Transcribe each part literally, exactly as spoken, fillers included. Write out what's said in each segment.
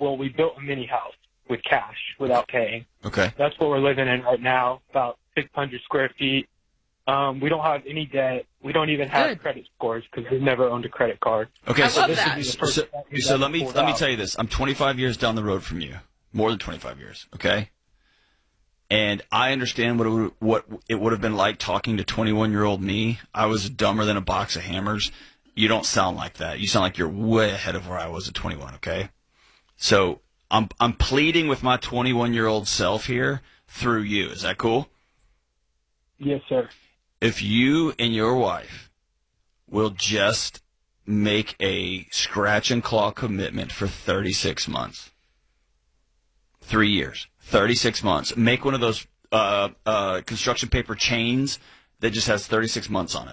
old, we built a mini house with cash without paying. Okay. That's what we're living in right now, about six hundred square feet. Um, we don't have any debt. We don't even have Good. credit scores because we've never owned a credit card. Okay. I so love this that. would be the So- first- so- so, so let me pulled let me out. tell you this. I'm twenty-five years down the road from you, more than twenty-five years. Okay. And I understand what it would, what it would have been like talking to twenty-one-year-old me. I was dumber than a box of hammers. You don't sound like that. You sound like you're way ahead of where I was at twenty-one. Okay. So I'm I'm pleading with my twenty-one-year-old self here through you. Is that cool? Yes, sir. If you and your wife will just make a scratch and claw commitment for thirty-six months, three years, thirty-six months, make one of those uh, uh, construction paper chains that just has thirty-six months on it.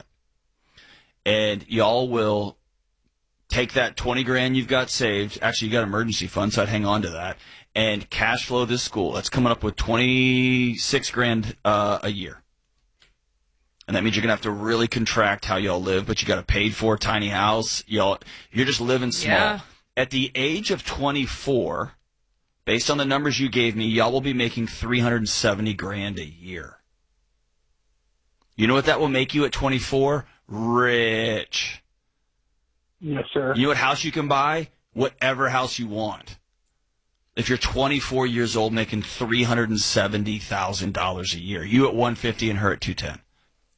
And y'all will take that twenty grand you've got saved. Actually, you got emergency funds, so I'd hang on to that. And cash flow this school. That's coming up with twenty-six grand uh, a year. And that means you're going to have to really contract how y'all live, but you got a paid for tiny house. Y'all, you're just living small. Yeah. At the age of twenty-four, based on the numbers you gave me, y'all will be making three hundred seventy grand a year. You know what that will make you at twenty-four? Rich. Yes, sir. You know what house you can buy? Whatever house you want. If you're twenty-four years old making three hundred seventy thousand dollars a year, you at one hundred fifty and her at two hundred ten.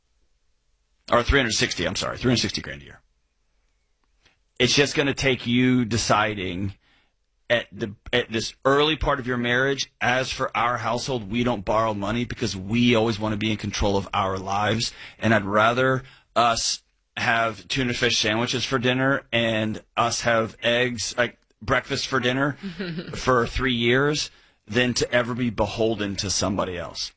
Or three hundred sixty, I'm sorry, three hundred sixty grand a year. It's just going to take you deciding at the at this early part of your marriage. As for our household, we don't borrow money because we always want to be in control of our lives. And I'd rather us have tuna fish sandwiches for dinner and us have eggs, like breakfast for dinner for three years than to ever be beholden to somebody else.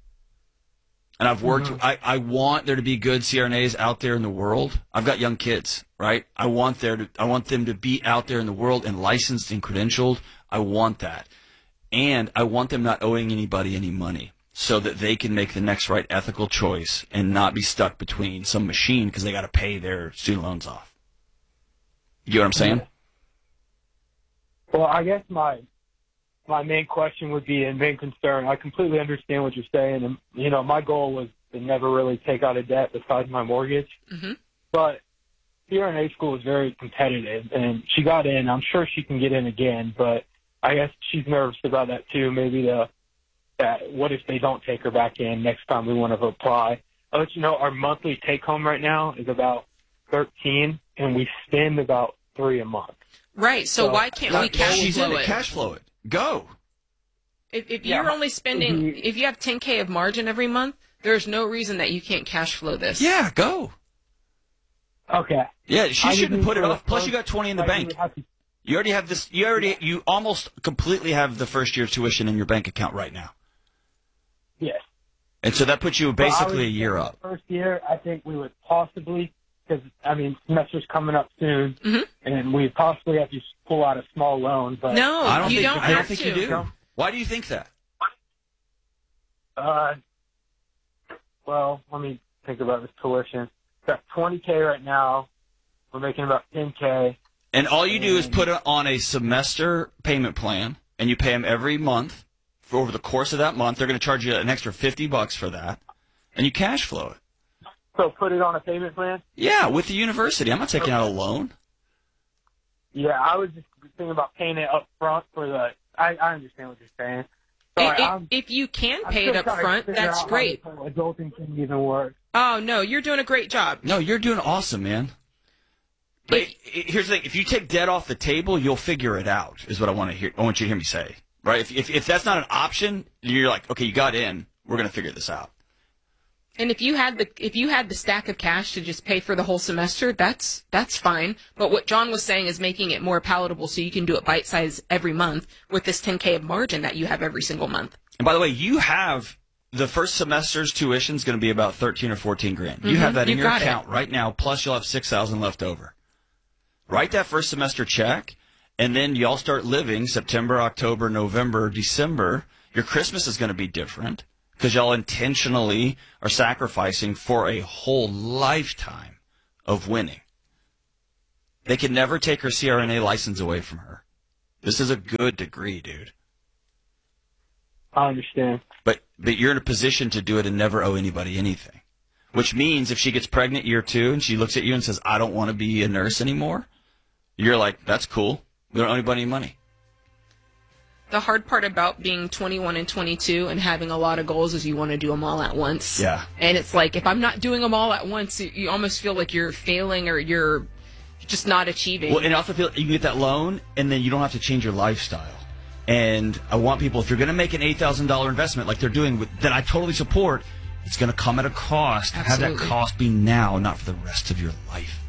And I've worked, mm-hmm. I, I want there to be good C R N As out there in the world. I've got young kids, right? I want there to, I want them to be out there in the world and licensed and credentialed. I want that. And I want them not owing anybody any money so that they can make the next right ethical choice and not be stuck between some machine because they got to pay their student loans off. You get what I'm saying? Well, I guess my my main question would be, and main concern, I completely understand what you're saying. And, you know, my goal was to never really take out a debt besides my mortgage. Mm-hmm. But C R N A school is very competitive, and she got in. I'm sure she can get in again, but I guess she's nervous about that too. Maybe the that what if they don't take her back in next time we want to apply? I'll let you know our monthly take home right now is about thirteen, and we spend about three a month. Right. So, So, why can't that- we cash She's in flow it. it? Cash flow it. Go. If, if Yeah. you're only spending, Mhm. if you have ten K of margin every month, there's no reason that you can't cash flow this. Yeah, go. Okay. Yeah, she I shouldn't didn't put it know off. Plus, you first. got twenty in the I bank. would have to- You already have this. You already. You almost completely have the first year tuition in your bank account right now, Yes. and so that puts you But I basically would a year say up. the First year, I think we would possibly, because I mean, semester's coming up soon, Mhm. and we possibly have to pull out a small loan. But No, I don't you think. don't I don't have think to. you do. Why do you think that? Uh, well, let me think about this tuition. Got twenty K right now. We're making about ten K. And all you do is put it on a semester payment plan, and you pay them every month. For over the course of that month, they're going to charge you an extra fifty bucks for that, and you cash flow it. So put it on a payment plan? Yeah, with the university. I'm not taking out a loan. Yeah, I was just thinking about paying it up front for the. I, I understand what you're saying. Sorry, If, I'm, if you can I'm pay still it up trying to front, figure that's out how great. this whole adulting thing even works. Oh, no, you're doing a great job. No, you're doing awesome, man. But If- i- here's the thing: if you take debt off the table, you'll figure it out. Is what I want to hear. I want you to hear me say. Right? If if, if that's not an option, you're like, okay, you got in. We're going to figure this out. And if you had the if you had the stack of cash to just pay for the whole semester, that's that's fine. But what John was saying is making it more palatable so you can do it bite size every month with this ten K of margin that you have every single month. And by the way, you have the first semester's tuition is going to be about thirteen or fourteen grand. You have that in You've your got it. account right now. Plus, you'll have six thousand left over. Write that first semester check, and then y'all start living September, October, November, December. Your Christmas is going to be different because y'all intentionally are sacrificing for a whole lifetime of winning. They can never take her C R N A license away from her. This is a good degree, dude. I understand. But but you're in a position to do it and never owe anybody anything. Which means if she gets pregnant year two and she looks at you and says, I don't want to be a nurse anymore, you're like, that's cool. We don't owe anybody any money. The hard part about being twenty-one and twenty-two and having a lot of goals is you want to do them all at once. Yeah. And it's like, if I'm not doing them all at once, you, you almost feel like you're failing or you're just not achieving. Well, and also feel you can get that loan and then you don't have to change your lifestyle. And I want people, if you're going to make an eight thousand dollars investment like they're doing, with, that I totally support, it's going to come at a cost. Absolutely. Have that cost be now, not for the rest of your life.